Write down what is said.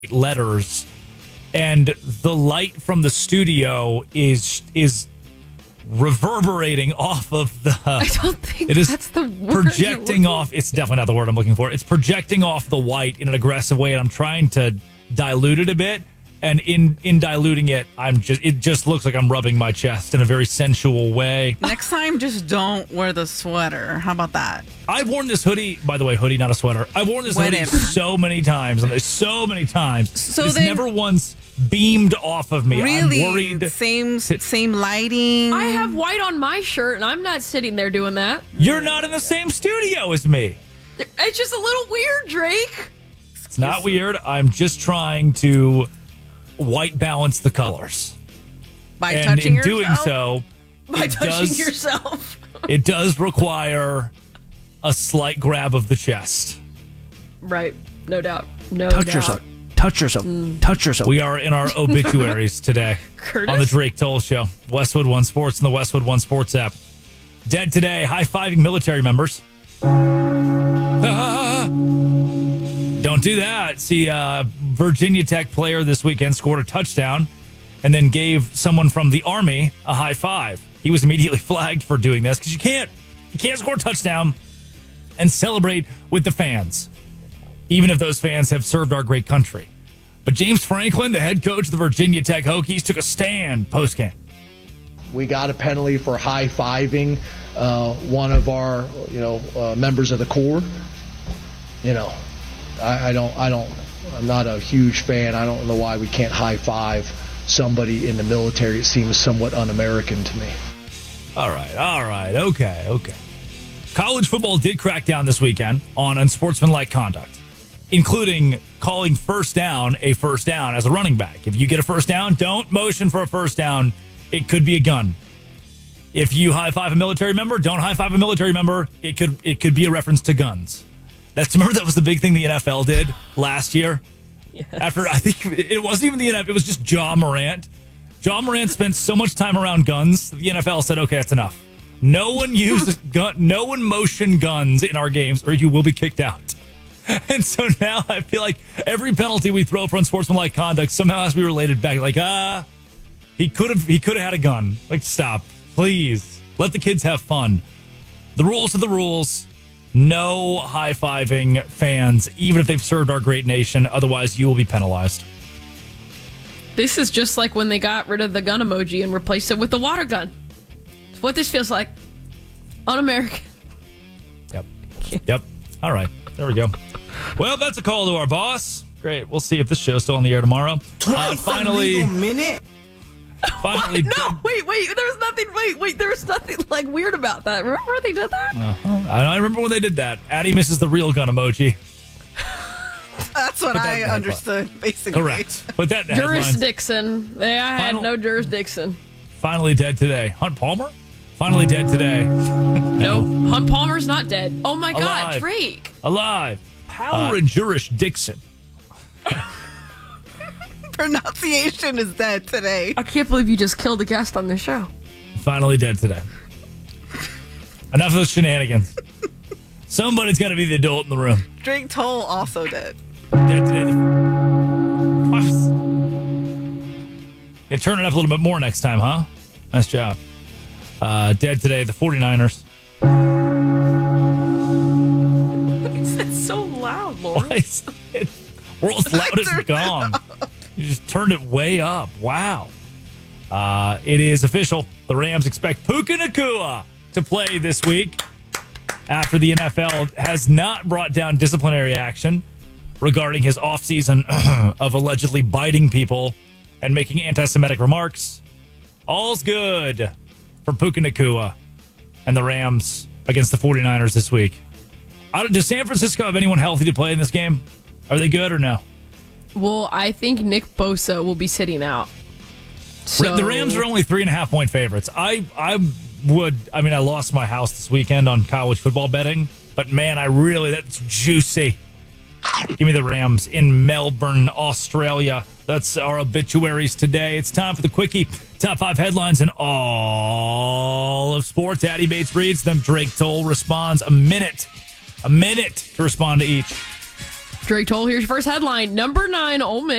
letters, and the light from the studio is reverberating off of the. I don't think it is that's the word. Projecting off. It's definitely not the word I'm looking for. It's projecting off the white in an aggressive way, and I'm trying to dilute it a bit. And in diluting it, it just looks like I'm rubbing my chest in a very sensual way. Next time, just don't wear the sweater. How about that? I've worn this hoodie, by the way, hoodie, not a sweater. I've worn this hoodie so many times, so many times. So it's then, never once beamed off of me. Really? I'm worried. Same lighting. I have white on my shirt, and I'm not sitting there doing that. You're not in the same studio as me. It's just a little weird, Drake. It's not weird. I'm just trying to white balance the colors. By and touching in doing so, by touching yourself. It does require a slight grab of the chest. Right. No doubt. No Touch doubt. yourself. Touch yourself. Touch yourself. We are in our obituaries today Curtis? on the Drake Toll Show. Westwood One Sports and the Westwood One Sports app. Dead today, high-fiving military members. Don't do that. See, Virginia Tech player this weekend scored a touchdown and then gave someone from the Army a high five. He was immediately flagged for doing this because you can't score a touchdown and celebrate with the fans, even if those fans have served our great country. But James Franklin, the head coach of the Virginia Tech Hokies, took a stand post-game. We got a penalty for high-fiving one of our, members of the Corps. I'm not a huge fan. I don't know why we can't high-five somebody in the military. It seems somewhat un-American to me. All right. Okay. College football did crack down this weekend on unsportsmanlike conduct, including calling first down a first down as a running back. If you get a first down, don't motion for a first down. It could be a gun. If you high-five a military member, don't high-five a military member. It could be a reference to guns. Remember that was the big thing the NFL did last year? Yes. After, I think it wasn't even the NFL, it was just Ja Morant. Ja Morant spent so much time around guns, the NFL said, okay, that's enough. No one uses no one motion guns in our games or you will be kicked out. And so now I feel like every penalty we throw for unsportsmanlike conduct somehow has to be related back. Like, he could have had a gun. Like, stop. Please. Let the kids have fun. The rules are the rules. No high-fiving fans, even if they've served our great nation. Otherwise, you will be penalized. This is just like when they got rid of the gun emoji and replaced it with the water gun. It's what this feels like. Un-American. Yep. All right. There we go. Well, that's a call to our boss. Great. We'll see if this show's still on the air tomorrow. Finally. Finally. No, wait. There's nothing. Wait. There's nothing like weird about that. Remember they did that? I remember when they did that. Addie misses the real gun emoji. That's what I understood, basically. Correct. But that jurisdiction. I had no jurisdiction. Finally dead today. Hunt Palmer? Finally dead today. No, Hunt Palmer's not dead. Oh my God, Drake. Alive. Power and jurisdiction. Pronunciation is dead today. I can't believe you just killed a guest on this show. Finally dead today. Enough of those shenanigans. Somebody's got to be the adult in the room. Drake Toll also dead. Dead today. Yeah, turn it up a little bit more next time, huh? Nice job. Dead today, the 49ers. It's so loud, Lawrence. World's loudest gong. You just turned it way up. Wow. It is official. The Rams expect Puka Nacua to play this week after the NFL has not brought down disciplinary action regarding his offseason of allegedly biting people and making anti-Semitic remarks. All's good for Puka Nacua and the Rams against the 49ers this week. Does San Francisco have anyone healthy to play in this game? Are they good or no? Well, I think Nick Bosa will be sitting out. So the Rams are only 3.5-point favorites. I lost my house this weekend on college football betting, but man, that's juicy. Give me the Rams in Melbourne, Australia. That's our obituaries today. It's time for the Quickie. Top 5 headlines in all of sports. Addie Bates reads them. Drake Toll responds. A minute to respond to each. Drake Toll, here's your first headline. Number 9, Ole Miss